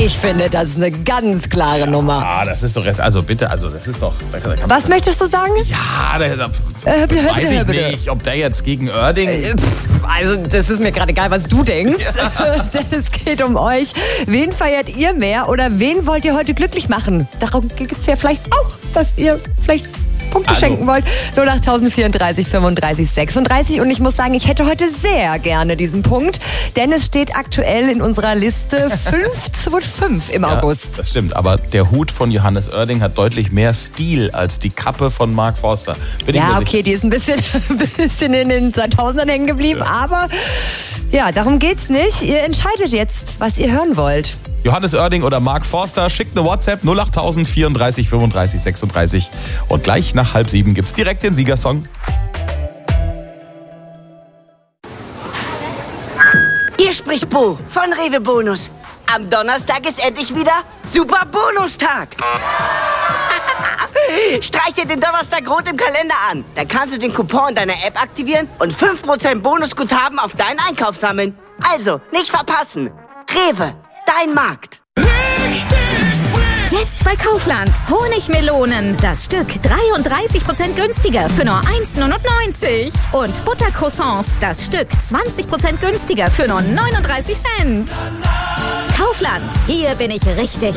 Ich finde, das ist eine ganz klare Nummer. Ah, das ist doch jetzt, das ist doch... Was möchtest du sagen? Ja, weiß ich nicht, ob der jetzt gegen Oerding... Also, das ist mir gerade egal, was du denkst. Ja. Denn es geht um euch. Wen feiert ihr mehr oder wen wollt ihr heute glücklich machen? Darum geht es ja vielleicht auch, dass ihr vielleicht Punkte schenken wollt. 08034 35 36. Und ich muss sagen, ich hätte heute sehr gerne diesen Punkt, denn es steht aktuell in unserer Liste 5-5 im August. Das stimmt, aber der Hut von Johannes Oerding hat deutlich mehr Stil als die Kappe von Mark Forster. Ja, okay, die ist ein bisschen in den 2000ern hängen geblieben, aber ja, darum geht's nicht. Ihr entscheidet jetzt, was ihr hören wollt. Johannes Oerding oder Mark Forster, schickt eine WhatsApp 08000 34 35 36 und gleich nach 6:30 gibt's direkt den Siegersong. Hier spricht Bo von Rewe Bonus. Am Donnerstag ist endlich wieder Super Bonustag. Streich dir den Donnerstag rot im Kalender an. Da kannst du den Coupon deiner App aktivieren und 5% Bonusguthaben auf deinen Einkauf sammeln. Also, nicht verpassen. Rewe, dein Markt. Jetzt bei Kaufland. Honigmelonen. Das Stück 33% günstiger für nur 1,99 €. Und Buttercroissants. Das Stück 20% günstiger für nur 39 Cent. Kaufland. Hier bin ich richtig.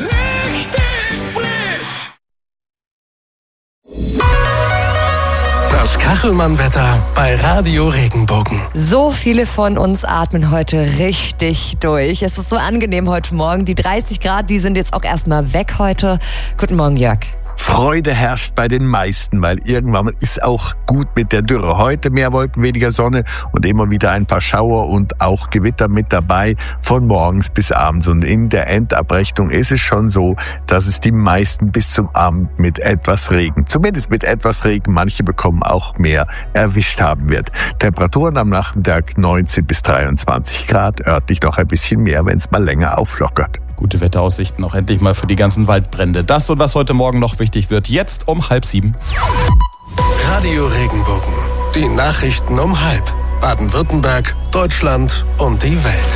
Das Kachelmann-Wetter bei Radio Regenbogen. So viele von uns atmen heute richtig durch. Es ist so angenehm heute Morgen. Die 30 Grad, die sind jetzt auch erstmal weg heute. Guten Morgen, Jörg. Freude herrscht bei den meisten, weil irgendwann ist auch gut mit der Dürre. Heute mehr Wolken, weniger Sonne und immer wieder ein paar Schauer und auch Gewitter mit dabei von morgens bis abends. Und in der Endabrechnung ist es schon so, dass es die meisten bis zum Abend mit etwas Regen, zumindest mit etwas Regen, manche bekommen auch mehr, erwischt haben wird. Temperaturen am Nachmittag 19 bis 23 Grad, örtlich noch ein bisschen mehr, wenn es mal länger auflockert. Gute Wetteraussichten auch endlich mal für die ganzen Waldbrände. Das und was heute Morgen noch wichtig wird, jetzt um 6:30. Radio Regenbogen. Die Nachrichten um 6:30. Baden-Württemberg, Deutschland und die Welt.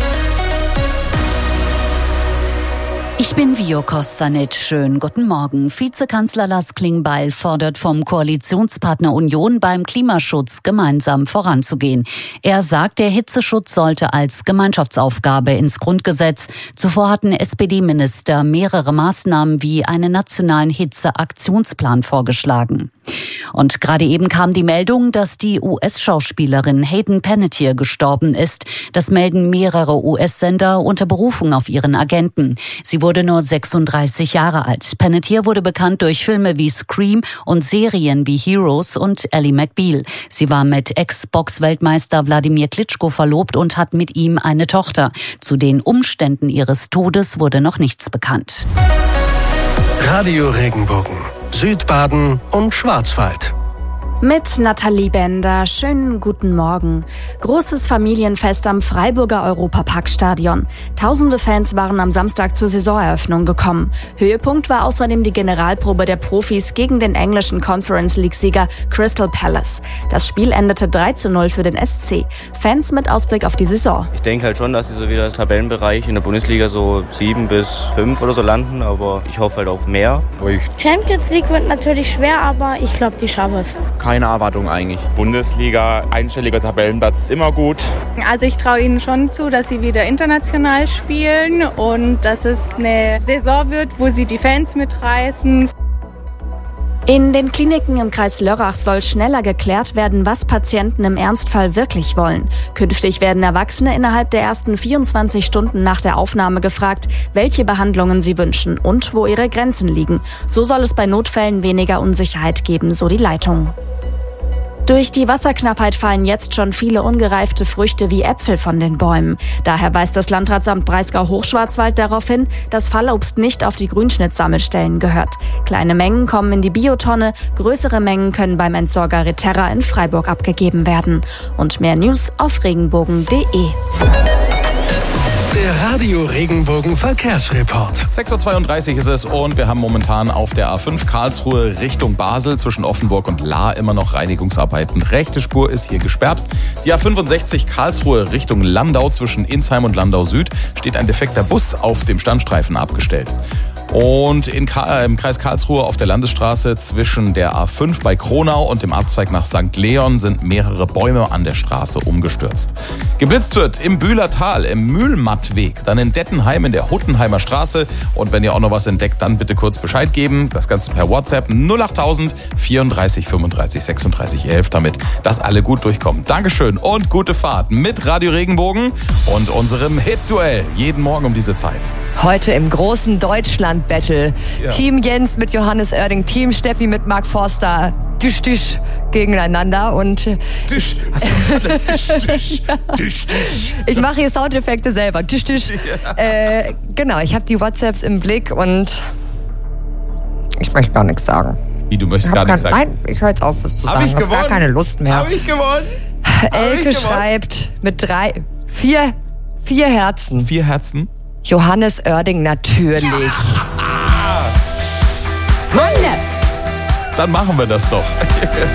Ich bin Vio Kostanic. Schönen guten Morgen. Vizekanzler Lars Klingbeil fordert vom Koalitionspartner Union beim Klimaschutz gemeinsam voranzugehen. Er sagt, der Hitzeschutz sollte als Gemeinschaftsaufgabe ins Grundgesetz. Zuvor hatten SPD-Minister mehrere Maßnahmen wie einen nationalen Hitzeaktionsplan vorgeschlagen. Und gerade eben kam die Meldung, dass die US-Schauspielerin Hayden Panettiere gestorben ist. Das melden mehrere US-Sender unter Berufung auf ihren Agenten. Sie wurde nur 36 Jahre alt. Panettiere wurde bekannt durch Filme wie Scream und Serien wie Heroes und Ally McBeal. Sie war mit Ex-Box-Weltmeister Wladimir Klitschko verlobt und hat mit ihm eine Tochter. Zu den Umständen ihres Todes wurde noch nichts bekannt. Radio Regenbogen. Südbaden und Schwarzwald. Mit Nathalie Bender. Schönen guten Morgen. Großes Familienfest am Freiburger Europaparkstadion. Tausende Fans waren am Samstag zur Saisoneröffnung gekommen. Höhepunkt war außerdem die Generalprobe der Profis gegen den englischen Conference League-Sieger Crystal Palace. Das Spiel endete 3:0 für den SC. Fans mit Ausblick auf die Saison. Ich denke halt schon, dass sie so wieder im Tabellenbereich in der Bundesliga so 7 bis 5 oder so landen, aber ich hoffe halt auf mehr. Champions League wird natürlich schwer, aber ich glaube, die schaffen es. Keine Erwartung eigentlich. Bundesliga, einstelliger Tabellenplatz ist immer gut. Also ich traue ihnen schon zu, dass sie wieder international spielen und dass es eine Saison wird, wo sie die Fans mitreißen. In den Kliniken im Kreis Lörrach soll schneller geklärt werden, was Patienten im Ernstfall wirklich wollen. Künftig werden Erwachsene innerhalb der ersten 24 Stunden nach der Aufnahme gefragt, welche Behandlungen sie wünschen und wo ihre Grenzen liegen. So soll es bei Notfällen weniger Unsicherheit geben, so die Leitung. Durch die Wasserknappheit fallen jetzt schon viele ungereifte Früchte wie Äpfel von den Bäumen. Daher weist das Landratsamt Breisgau-Hochschwarzwald darauf hin, dass Fallobst nicht auf die Grünschnittsammelstellen gehört. Kleine Mengen kommen in die Biotonne, größere Mengen können beim Entsorger Reterra in Freiburg abgegeben werden. Und mehr News auf regenbogen.de. Der Radio Regenbogen Verkehrsreport. 6.32 Uhr ist es und wir haben momentan auf der A5 Karlsruhe Richtung Basel zwischen Offenburg und Lahr immer noch Reinigungsarbeiten. Rechte Spur ist hier gesperrt. Die A65 Karlsruhe Richtung Landau zwischen Insheim und Landau Süd steht ein defekter Bus auf dem Standstreifen abgestellt. Und im Kreis Karlsruhe auf der Landesstraße zwischen der A5 bei Kronau und dem Abzweig nach St. Leon sind mehrere Bäume an der Straße umgestürzt. Geblitzt wird im Bühlertal, im Mühlmattweg, dann in Dettenheim in der Huttenheimer Straße. Und wenn ihr auch noch was entdeckt, dann bitte kurz Bescheid geben. Das Ganze per WhatsApp 08000 34 35 36 11, damit das alle gut durchkommen. Dankeschön und gute Fahrt mit Radio Regenbogen und unserem Hit-Duell jeden Morgen um diese Zeit. Heute im großen Deutschland-Battle. Ja. Team Jens mit Johannes Oerding, Team Steffi mit Mark Forster. Tisch gegeneinander und Tisch. Hast du Tisch. Ich mache hier Soundeffekte selber. Tisch. Genau, ich habe die WhatsApps im Blick und ich möchte gar nichts sagen. Wie, du möchtest gar nichts sagen? Nein, ich höre jetzt auf, was zu sagen. Ich habe gar keine Lust mehr. Habe ich gewonnen? Elke schreibt mit 4 Herzen. 4 Herzen? Johannes Oerding natürlich. Mann! Dann machen wir das doch.